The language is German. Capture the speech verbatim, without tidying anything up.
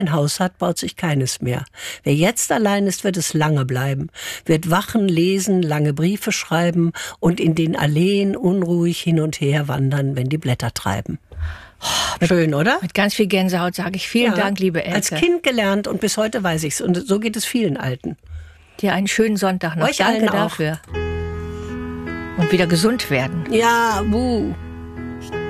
ein Haus hat, baut sich keines mehr. Wer jetzt allein ist, wird es lange bleiben, wird wachen, lesen, lange Briefe schreiben und in den Alleen unruhig hin und her wandern, wenn die Blätter treiben. Oh, schön, oder? Mit ganz viel Gänsehaut sage ich vielen ja, Dank, liebe Elke. Als Kind gelernt und bis heute weiß ich's. Und so geht es vielen Alten. Dir einen schönen Sonntag noch. Euch Danke allen auch. dafür. Und wieder gesund werden. Ja, buh.